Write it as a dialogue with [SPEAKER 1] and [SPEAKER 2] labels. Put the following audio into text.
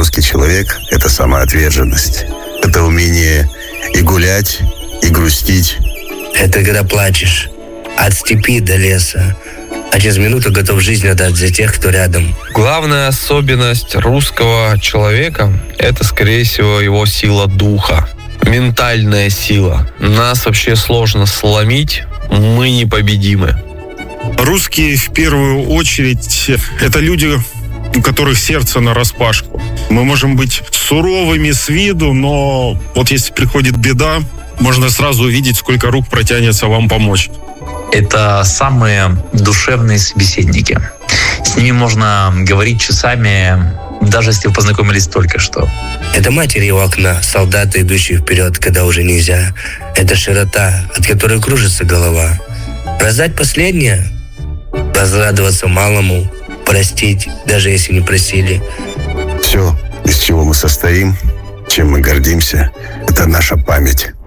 [SPEAKER 1] русский человек – это самоотверженность. Это умение и гулять, и грустить.
[SPEAKER 2] Это когда плачешь от степи до леса, а через минуту готов жизнь отдать за тех, кто рядом.
[SPEAKER 3] Главная особенность русского человека – это, скорее всего, его сила духа. Ментальная сила. Нас вообще сложно сломить, мы непобедимы.
[SPEAKER 4] Русские, в первую очередь, это люди, у которых сердце нараспашку. Мы можем быть суровыми с виду, но вот если приходит беда, можно сразу увидеть, сколько рук протянется вам помочь.
[SPEAKER 5] Это самые душевные собеседники. С ними можно говорить часами, даже если вы познакомились только что.
[SPEAKER 2] Это матери у окна, солдаты, идущие вперед, когда уже нельзя. Это широта, от которой кружится голова. Раздать последнее, возрадоваться малому, простить, даже если не просили.
[SPEAKER 1] Все, из чего мы состоим, чем мы гордимся, это наша память.